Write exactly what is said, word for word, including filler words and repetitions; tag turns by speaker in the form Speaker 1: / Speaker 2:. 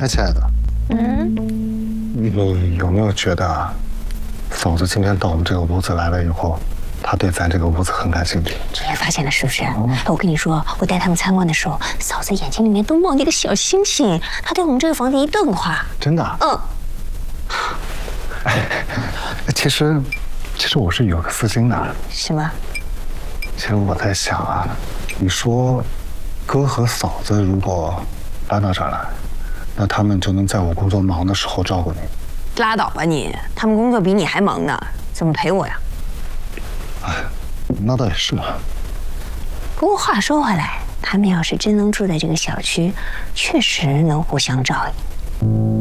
Speaker 1: 哎，亲爱的，
Speaker 2: 嗯，
Speaker 1: 你有没有觉得啊，嫂子今天到我们这个屋子来了以后，她对咱这个屋子很感兴趣？
Speaker 2: 你也发现了是不是？我跟你说，我带他们参观的时候，嫂子眼睛里面都冒那个小星星，她对我们这个房子一顿夸。
Speaker 1: 真的？
Speaker 2: 嗯。
Speaker 1: 哎，其实，其实我是有个私心的。
Speaker 2: 什么？
Speaker 1: 其实我在想啊，你说，哥和嫂子如果搬到这儿来，那他们就能在我工作忙的时候照顾你。
Speaker 2: 拉倒吧你，他们工作比你还忙呢，怎么陪我呀？
Speaker 1: 哎，那倒也是啊。
Speaker 2: 不过话说回来，他们要是真能住在这个小区，确实能互相照应。